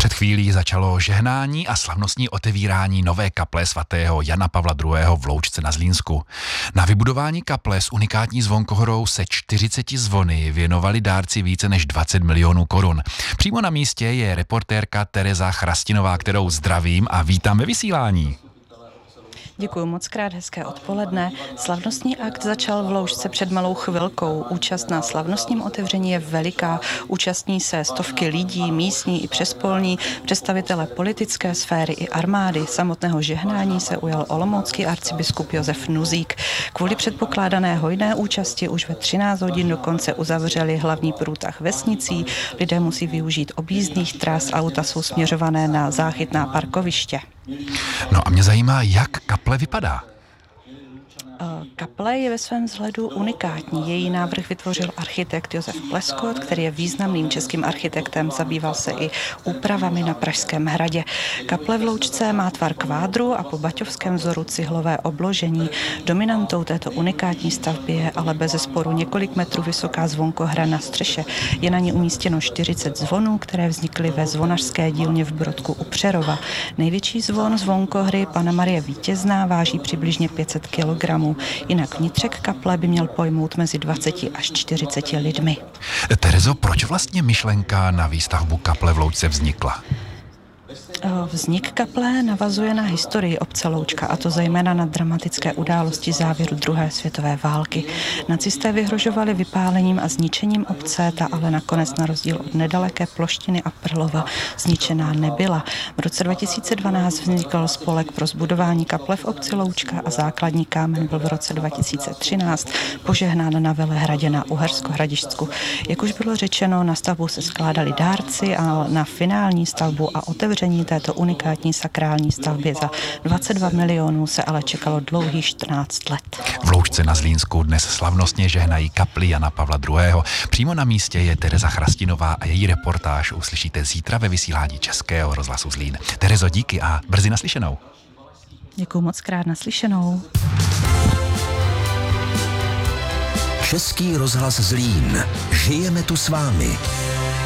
Před chvílí začalo žehnání a slavnostní otevírání nové kaple svatého Jana Pavla II. V Loučce na Zlínsku. Na vybudování kaple s unikátní zvonkohrou se 40 zvony věnovali dárci více než 20 milionů korun. Přímo na místě je reportérka Tereza Chrastinová, kterou zdravím a vítám ve vysílání. Děkuji moc krát, hezké odpoledne. Slavnostní akt začal v Loučce před malou chvilkou. Účast na slavnostním otevření je veliká. Účastní se stovky lidí, místní i přespolní, představitelé politické sféry i armády. Samotného žehnání se ujal olomoucký arcibiskup Josef Nuzík. Kvůli předpokládané hojné účasti už ve 13 hodin dokonce uzavřeli hlavní průtah vesnicí. Lidé musí využít objízdných tras, auta jsou směřované na záchytná parkoviště. No a mě zajímá, jak kaple vypadá. Kaple je ve svém vzhledu unikátní. Její návrh vytvořil architekt Josef Pleskot, který je významným českým architektem, zabýval se i úpravami na Pražském hradě. Kaple v Loučce má tvar kvádru a po baťovském vzoru cihlové obložení. Dominantou této unikátní stavby je ale bezesporu několik metrů vysoká zvonkohra na střeše. Je na ní umístěno 40 zvonů, které vznikly ve zvonařské dílně v Brodku u Přerova. Největší zvon zvonkohry Panna Marie Vítězná váží přibližně 500 kg. Jinak vnitřek kaple by měl pojmout mezi 20 až 40 lidmi. Terezo, proč vlastně myšlenka na výstavbu kaple v Loučce vznikla? Vznik kaple navazuje na historii obce Loučka, a to zejména na dramatické události závěru druhé světové války. Nacisté vyhrožovali vypálením a zničením obce, ta ale nakonec na rozdíl od nedaleké Ploštiny a Prlova zničená nebyla. V roce 2012 vznikl spolek pro zbudování kaple v obci Loučka a základní kámen byl v roce 2013 požehnán na Velehradě na Uhersko-Hradišťsku. Jak už bylo řečeno, na stavbu se skládali dárci a na finální stavbu a otevření této unikátní sakrální stavbě za 22 milionů se ale čekalo dlouhých 14 let. V Loučce na Zlínsku dnes slavnostně žehnají kapli Jana Pavla II. Přímo na místě je Tereza Chrastinová a její reportáž uslyšíte zítra ve vysílání Českého rozhlasu Zlín. Terezo, díky a brzy naslyšenou. Děkuji moc krát, naslyšenou. Český rozhlas Zlín. Žijeme tu s vámi.